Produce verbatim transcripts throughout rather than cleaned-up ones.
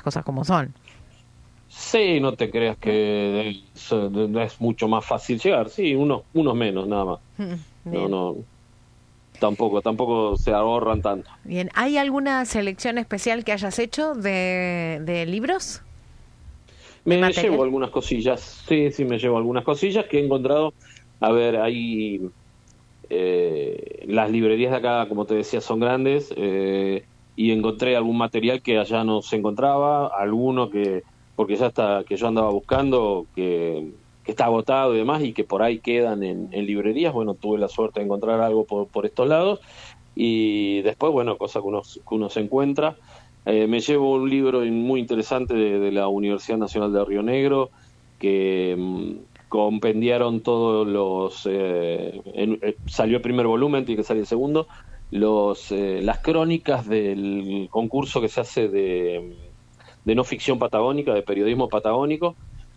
cosas como son. Sí, no te creas que es, es mucho más fácil llegar, sí, unos, unos menos nada más. No, no, tampoco, tampoco se ahorran tanto. Bien, ¿hay alguna selección especial que hayas hecho de, de libros? ¿De Me material? llevo algunas cosillas, sí, sí, me llevo algunas cosillas que he encontrado. A ver, hay eh, las librerías de acá, como te decía, son grandes, eh, y encontré algún material que allá no se encontraba, alguno que, porque ya está, que yo andaba buscando, que, que está agotado y demás, y que por ahí quedan en, en librerías. Bueno, tuve la suerte de encontrar algo por, por estos lados, y después, bueno, cosa que uno, que uno se encuentra. Eh, me llevo un libro muy interesante de, de la Universidad Nacional de Río Negro, que mm, compendiaron todos los... Eh, en, eh, salió el primer volumen, tiene que salir el segundo, los eh, las crónicas del concurso que se hace de, de no ficción patagónica, de periodismo patagónico,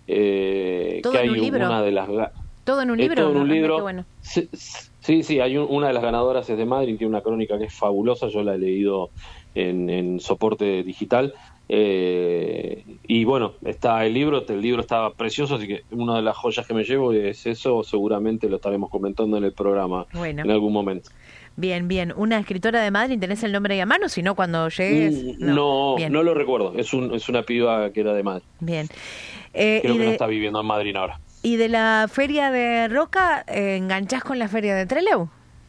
eh, ¿Todo que en un hay libro? una de las... ¿Todo en un Es libro? todo en un Ah, libro. qué bueno. Sí, sí, sí, hay un, una de las ganadoras es de Madrid, tiene una crónica que es fabulosa, yo la he leído en, en soporte digital. Eh, y bueno, está el libro, el libro está precioso, así que una de las joyas que me llevo es eso, seguramente lo estaremos comentando en el programa Bueno. en algún momento. Bien, bien. ¿Una escritora de Madrid? ¿Tenés el nombre ahí a mano? Si no, cuando llegues... Mm, No. No, Bien, no lo recuerdo, es, un, es una piba que era de Madrid, bien. Eh, creo y, que no de, está viviendo en Madrid ahora. ¿Y de la feria de Roca, eh, enganchás con la feria de Trelew?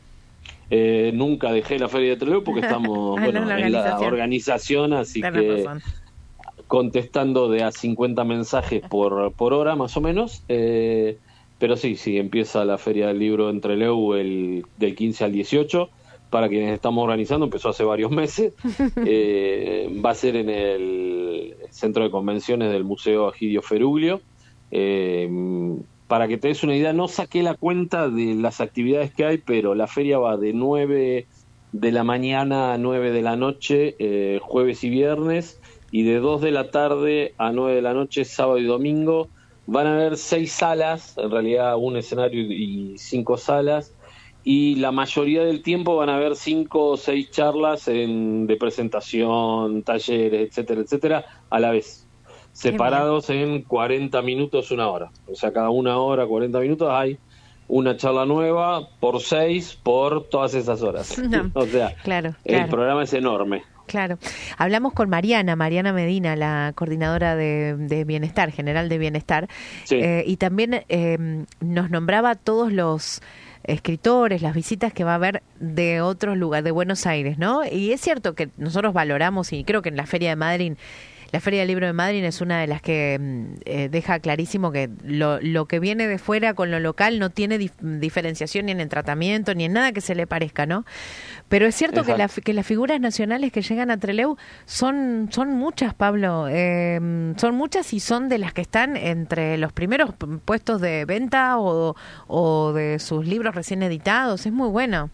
Eh, nunca dejé la Feria de Trelew porque estamos, Ah, no, bueno, la en la organización. organización, así Tenés que razón. contestando de a cincuenta mensajes por, por hora, más o menos. Eh, pero sí, sí, empieza la Feria del Libro en Trelew el, del quince al dieciocho. Para quienes estamos organizando, empezó hace varios meses. Eh, va a ser en el Centro de Convenciones del Museo Egidio Feruglio. Eh, para que te des una idea, no saqué la cuenta de las actividades que hay, pero la feria va de nueve de la mañana a nueve de la noche, eh, jueves y viernes, y de dos de la tarde a nueve de la noche, sábado y domingo. Van a haber seis salas, en realidad un escenario y cinco salas, y la mayoría del tiempo van a haber cinco o seis charlas en, de presentación, talleres, etcétera, etcétera, a la vez, separados en cuarenta minutos, una hora. O sea, cada una hora, cuarenta minutos, hay una charla nueva por seis por todas esas horas. No, o sea, claro, el claro. programa es enorme. Claro. Hablamos con Mariana, Mariana Medina, la coordinadora de, de Bienestar, general de Bienestar, Sí. eh, y también eh, nos nombraba todos los escritores, las visitas que va a haber de otros lugares, de Buenos Aires, ¿no? Y es cierto que nosotros valoramos, y creo que en la Feria de Madrid, la Feria del Libro de Madrid es una de las que eh, deja clarísimo que lo, lo que viene de fuera con lo local no tiene dif diferenciación ni en el tratamiento, ni en nada que se le parezca, ¿no? Pero es cierto que, la, que las figuras nacionales que llegan a Trelew son, son muchas, Pablo, eh, son muchas y son de las que están entre los primeros puestos de venta o, o de sus libros recién editados, es muy bueno.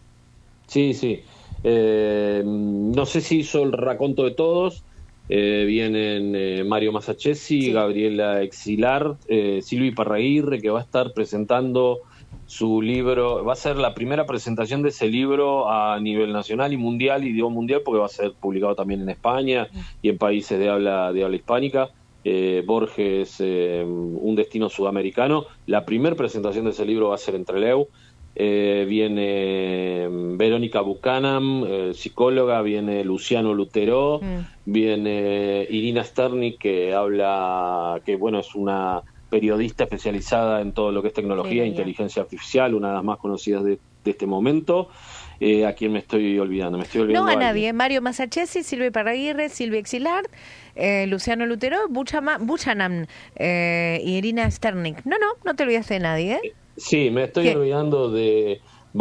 Sí, sí. Eh, no sé si hizo el raconto de todos. Eh, vienen eh, Mario Masachesi, sí. Gabriela Exilar, eh, Silvi Parraguirre, que va a estar presentando su libro. Va a ser la primera presentación de ese libro a nivel nacional y mundial, y digo mundial porque va a ser publicado también en España y en países de habla, de habla hispánica. Eh, Borges, eh, un destino sudamericano. La primera presentación de ese libro va a ser en Trelew. Eh, viene Verónica Buchanan, eh, psicóloga, viene Luciano Lutero, mm. viene Irina Sternik, que habla, que bueno, es una periodista especializada en todo lo que es tecnología e inteligencia artificial, una de las más conocidas de, de este momento. Eh, ¿A quién me estoy olvidando? Me estoy olvidando no a, a nadie. Mario Masachesi, Silvia Parraguirre, Silvia Exilard, eh, Luciano Lutero, Buchanan eh, y Irina Sternik. No, no, no te olvidaste de nadie, ¿eh? Sí, me estoy ¿Qué? olvidando de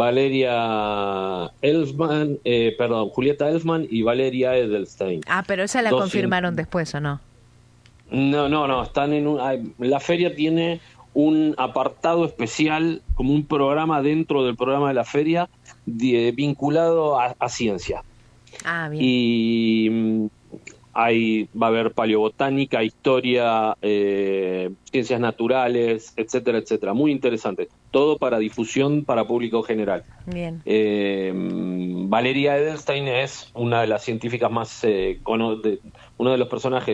Valeria Elfman, eh, perdón, Julieta Elfman y Valeria Edelstein. Ah, pero esa la Dos confirmaron in... después, ¿o no? No, no, no, están en un... La feria tiene un apartado especial, como un programa dentro del programa de la feria, de, vinculado a, a ciencia. Ah, bien. Y hay, va a haber paleobotánica, historia, eh, ciencias naturales, etcétera, etcétera. Muy interesante. Todo para difusión para público general. Bien. Eh, Valeria Edelstein es una de las científicas más, eh, cono de, uno de los personajes